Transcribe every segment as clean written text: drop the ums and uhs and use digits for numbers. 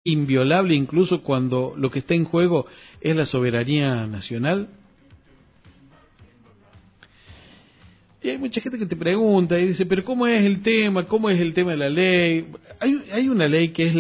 inviolable incluso cuando lo que está en juego es la soberanía nacional? Y hay mucha gente que te pregunta y dice, pero ¿cómo es el tema? ¿Cómo es el tema de la ley? Hay una ley que es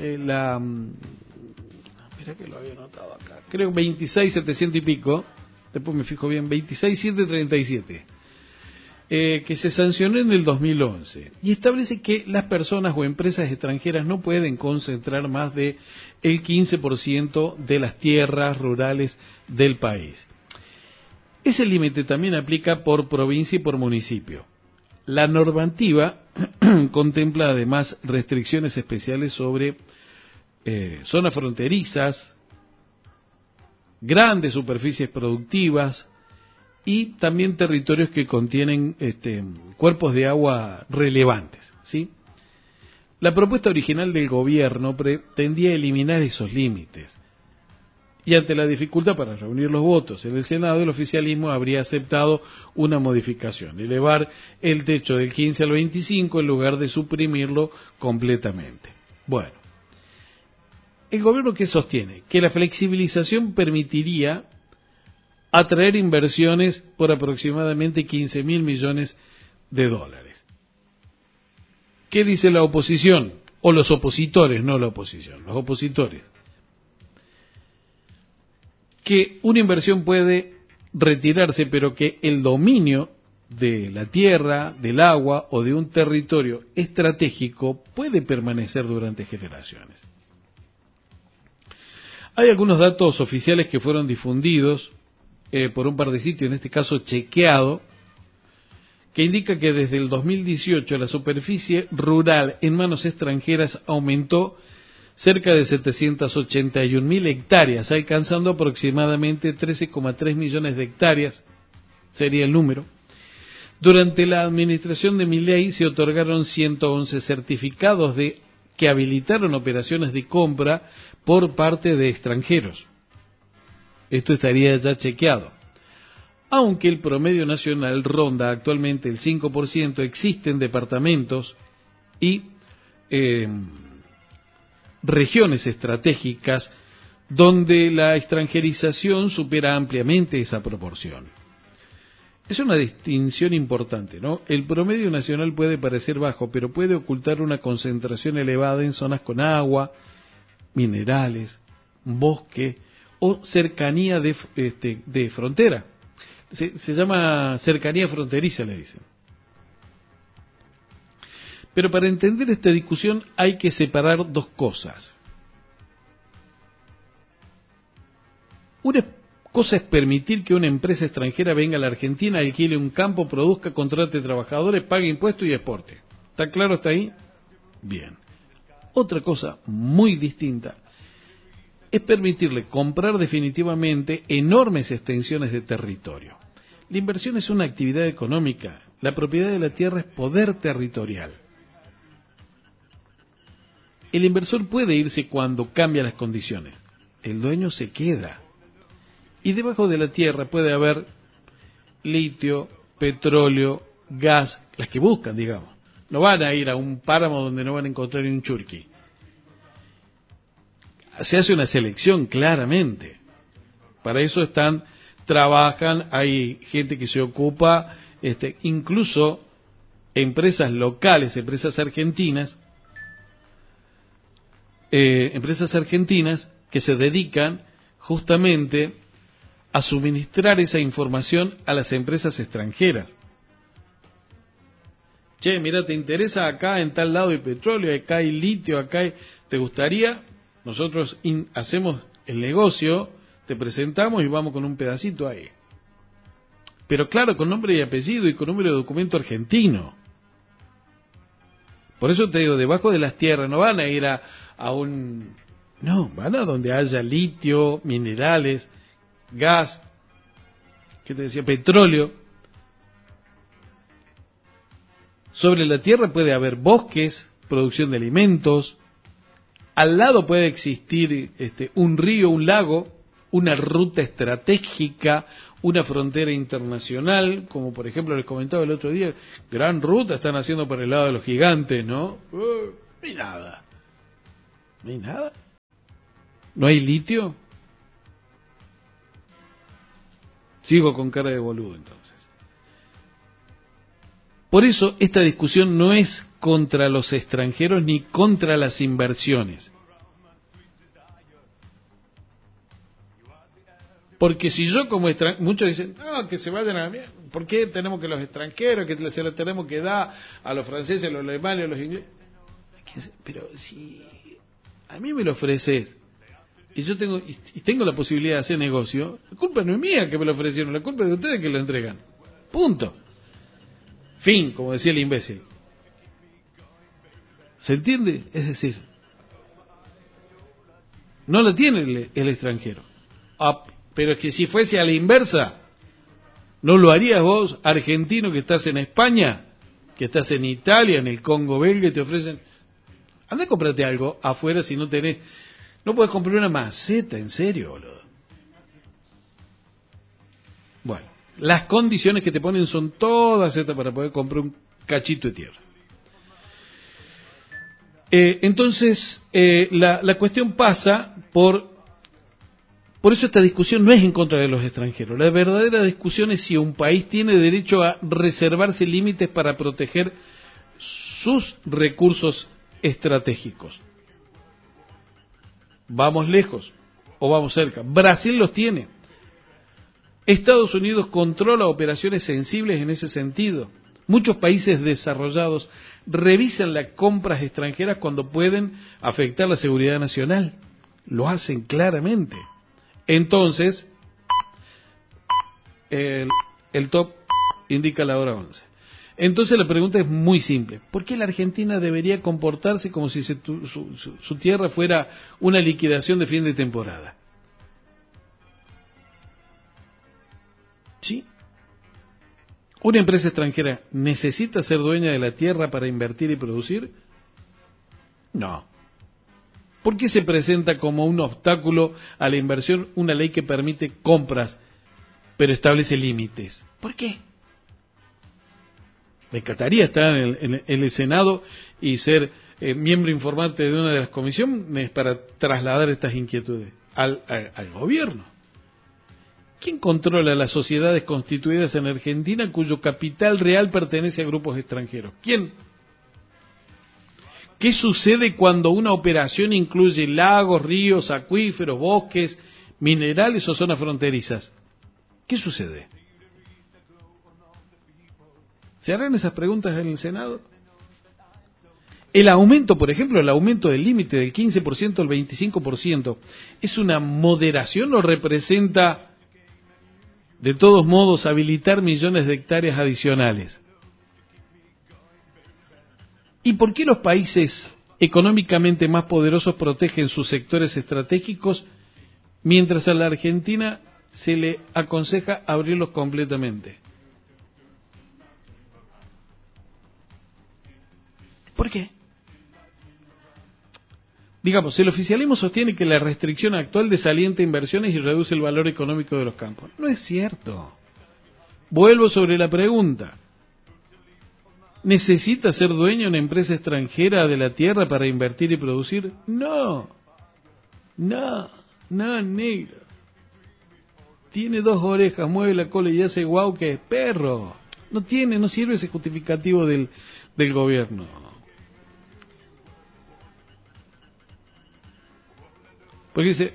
mira que lo había anotado acá, creo 26.700 y pico, después me fijo bien, 26.737, que se sancionó en el 2011 y establece que las personas o empresas extranjeras no pueden concentrar más de el 15% de las tierras rurales del país. Ese límite también aplica por provincia y por municipio. La normativa contempla además restricciones especiales sobre zonas fronterizas, grandes superficies productivas y también territorios que contienen cuerpos de agua relevantes, ¿sí? La propuesta original del gobierno pretendía eliminar esos límites. Y ante la dificultad para reunir los votos en el Senado, el oficialismo habría aceptado una modificación, elevar el techo del 15 al 25 en lugar de suprimirlo completamente. Bueno, ¿el gobierno qué sostiene? Que la flexibilización permitiría atraer inversiones por aproximadamente 15.000 millones de dólares. ¿Qué dice la oposición? O los opositores, no la oposición, los opositores. Que una inversión puede retirarse, pero que el dominio de la tierra, del agua o de un territorio estratégico puede permanecer durante generaciones. Hay algunos datos oficiales que fueron difundidos por un par de sitios, en este caso Chequeado, que indica que desde el 2018 la superficie rural en manos extranjeras aumentó cerca de 781.000 hectáreas, alcanzando aproximadamente 13,3 millones de hectáreas, sería el número. Durante la administración de Milei se otorgaron 111 certificados que habilitaron operaciones de compra por parte de extranjeros. Esto estaría ya chequeado. Aunque el promedio nacional ronda actualmente el 5%, existen departamentos y regiones estratégicas donde la extranjerización supera ampliamente esa proporción. Es una distinción importante, ¿no? El promedio nacional puede parecer bajo, pero puede ocultar una concentración elevada en zonas con agua, minerales, bosque o cercanía de frontera. Se llama cercanía fronteriza, le dicen. Pero para entender esta discusión hay que separar dos cosas. Una cosa es permitir que una empresa extranjera venga a la Argentina, alquile un campo, produzca, contrate trabajadores, pague impuestos y exporte. ¿Está claro hasta ahí? Bien. Otra cosa muy distinta es permitirle comprar definitivamente enormes extensiones de territorio. La inversión es una actividad económica. La propiedad de la tierra es poder territorial. El inversor puede irse cuando cambia las condiciones. El dueño se queda. Y debajo de la tierra puede haber litio, petróleo, gas, las que buscan, digamos. No van a ir a un páramo donde no van a encontrar ni un churqui. Se hace una selección claramente. Para eso trabajan, hay gente que se ocupa, incluso empresas locales, empresas argentinas que se dedican justamente a suministrar esa información a las empresas extranjeras. Che, mira, ¿te interesa acá en tal lado hay petróleo, acá hay litio, ¿te gustaría? Nosotros hacemos el negocio, te presentamos y vamos con un pedacito ahí. Pero claro, con nombre y apellido y con número de documento argentino. Por eso te digo, debajo de las tierras no van a ir a un... No, van a donde haya litio, minerales, gas, ¿qué te decía? Petróleo. Sobre la tierra puede haber bosques, producción de alimentos. Al lado puede existir un río, un lago, una ruta estratégica, una frontera internacional, como por ejemplo les comentaba el otro día, gran ruta están haciendo por el lado de los gigantes, ¿no? No hay nada. No hay nada. ¿No hay litio? Sigo con cara de boludo entonces. Por eso esta discusión no es contra los extranjeros ni contra las inversiones. Porque si yo como extranjero, muchos dicen, no, que se vayan a la mierda, ¿por qué tenemos que los extranjeros, que se los tenemos que dar a los franceses, a los alemanes, a los ingleses? Pero si a mí me lo ofreces y yo tengo la posibilidad de hacer negocio, la culpa no es mía que me lo ofrecieron, la culpa es de ustedes que lo entregan. Punto. Fin, como decía el imbécil. ¿Se entiende? Es decir, no la tiene el extranjero. Pero es que si fuese a la inversa, ¿no lo harías vos, argentino, que estás en España, que estás en Italia, en el Congo belga, y te ofrecen, anda a comprarte algo afuera si no tenés, no puedes comprar una maceta, en serio, boludo? Bueno, las condiciones que te ponen son todas estas para poder comprar un cachito de tierra. Entonces, la cuestión pasa por eso esta discusión no es en contra de los extranjeros. La verdadera discusión es si un país tiene derecho a reservarse límites para proteger sus recursos estratégicos. ¿Vamos lejos o vamos cerca? Brasil los tiene. Estados Unidos controla operaciones sensibles en ese sentido. Muchos países desarrollados revisan las compras extranjeras cuando pueden afectar la seguridad nacional. Lo hacen claramente. Entonces, el top indica la hora 11. Entonces la pregunta es muy simple. ¿Por qué la Argentina debería comportarse como si su tierra fuera una liquidación de fin de temporada? ¿Sí? ¿Una empresa extranjera necesita ser dueña de la tierra para invertir y producir? No. ¿Por qué se presenta como un obstáculo a la inversión una ley que permite compras, pero establece límites? ¿Por qué? Me encantaría estar en el Senado y ser miembro informante de una de las comisiones para trasladar estas inquietudes al gobierno. ¿Quién controla las sociedades constituidas en Argentina cuyo capital real pertenece a grupos extranjeros? ¿Quién? ¿Qué sucede cuando una operación incluye lagos, ríos, acuíferos, bosques, minerales o zonas fronterizas? ¿Qué sucede? ¿Se harán esas preguntas en el Senado? El aumento, por ejemplo, el aumento del límite del 15% al 25%, ¿es una moderación o representa, de todos modos, habilitar millones de hectáreas adicionales? ¿Y por qué los países económicamente más poderosos protegen sus sectores estratégicos, mientras a la Argentina se le aconseja abrirlos completamente? ¿Por qué? Digamos, el oficialismo sostiene que la restricción actual desalienta inversiones y reduce el valor económico de los campos. No es cierto. Vuelvo sobre la pregunta. ¿Necesita ser dueño de una empresa extranjera de la tierra para invertir y producir? No, negro. Tiene 2 orejas, mueve la cola y hace guau que es perro. No sirve ese justificativo del gobierno. Porque dice,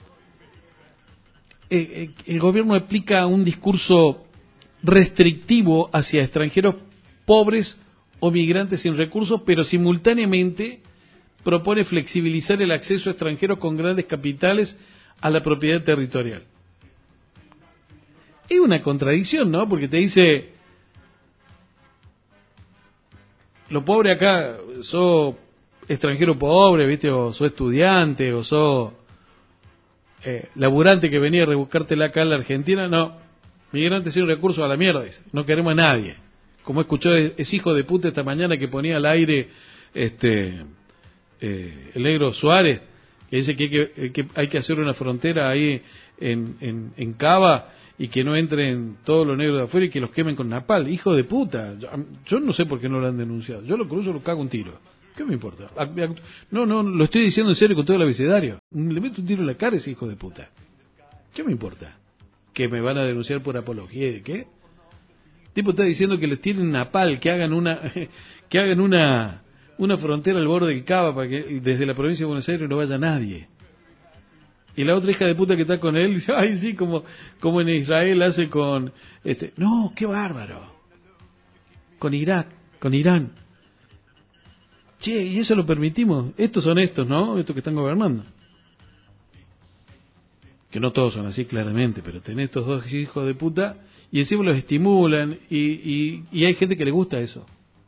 el gobierno aplica un discurso restrictivo hacia extranjeros pobres o migrantes sin recursos, pero simultáneamente propone flexibilizar el acceso a extranjeros con grandes capitales a la propiedad territorial. Es una contradicción, ¿no? Porque te dice, lo pobre acá, sos extranjero pobre, ¿viste? O sos estudiante, o sos laburante que venía a rebuscártela acá en la Argentina. No, migrante sin recursos a la mierda, dice. No queremos a nadie. Como escuchó ese hijo de puta esta mañana que ponía al aire el negro Suárez, que dice que hay que hacer una frontera ahí en Cava y que no entren todos los negros de afuera y que los quemen con napal. Hijo de puta. Yo no sé por qué no lo han denunciado. Yo lo cruzo, lo cago un tiro. ¿Qué me importa? No, lo estoy diciendo en serio con todo el abecedario. Le meto un tiro en la cara a ese hijo de puta. ¿Qué me importa? ¿Que me van a denunciar por apología de qué? El tipo está diciendo que les tiren napal, que hagan una frontera al borde del Cava para que desde la provincia de Buenos Aires no vaya nadie. Y la otra hija de puta que está con él dice, ay sí, como en Israel hace con no, qué bárbaro. Con Irak, con Irán. Che, y eso lo permitimos. Estos son estos, ¿no? Estos que están gobernando. Que no todos son así claramente, pero tenés estos dos hijos de puta y encima los estimulan y hay gente que le gusta eso.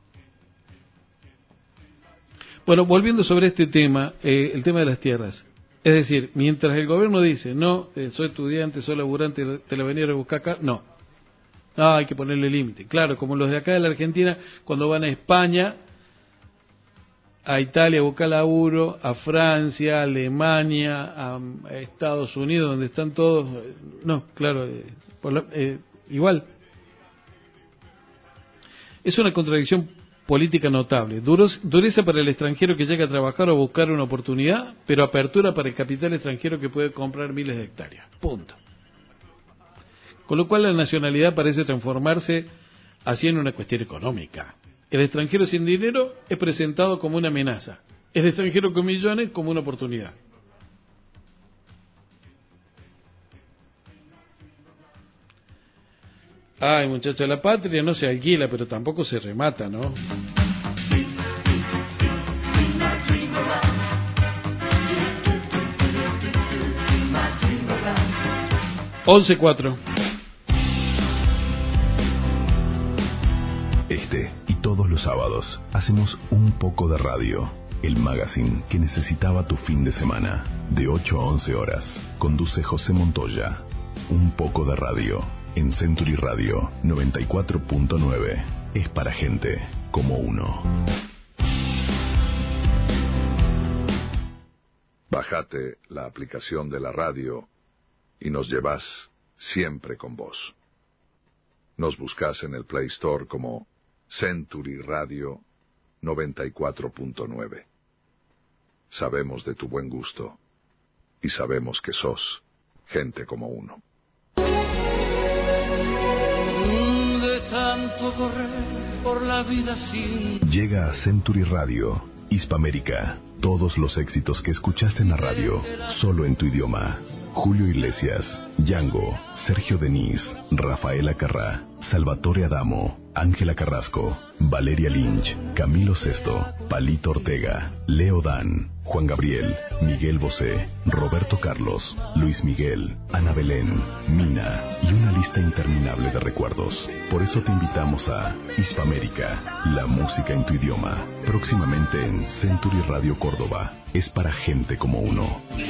Bueno, volviendo sobre este tema, el tema de las tierras. Es decir, mientras el gobierno dice, no, soy estudiante, soy laburante, te la venía a buscar acá, no. No, hay que ponerle límite. Claro, como los de acá de la Argentina, cuando van a España, a Italia a buscar laburo, a Francia, a Alemania, a Estados Unidos, donde están todos, no, claro, igual. Es una contradicción política notable. Dureza para el extranjero que llega a trabajar o buscar una oportunidad, pero apertura para el capital extranjero que puede comprar miles de hectáreas. Punto. Con lo cual la nacionalidad parece transformarse así en una cuestión económica. El extranjero sin dinero es presentado como una amenaza. El extranjero con millones como una oportunidad. Ay, muchachos, la patria no se alquila, pero tampoco se remata, ¿no? 11:04. Este y todos los sábados hacemos Un Poco de Radio, el magazine que necesitaba tu fin de semana. De 8 a 11 horas, conduce José Montoya. Un Poco de Radio, en Century Radio 94.9. Es para gente como uno. Bájate la aplicación de la radio y nos llevas siempre con vos. Nos buscas en el Play Store como Century Radio 94.9. Sabemos de tu buen gusto y sabemos que sos gente como uno. De tanto correr por la vida sin... Llega a Century Radio, Hispamérica. Todos los éxitos que escuchaste en la radio, solo en tu idioma. Julio Iglesias, Django, Sergio Denis, Rafaela Carrá, Salvatore Adamo, Ángela Carrasco, Valeria Lynch, Camilo Sesto, Palito Ortega, Leo Dan, Juan Gabriel, Miguel Bosé, Roberto Carlos, Luis Miguel, Ana Belén, Mina y una lista interminable de recuerdos. Por eso te invitamos a Hispamérica, la música en tu idioma. Próximamente en Century Radio Córdoba. Es para gente como uno.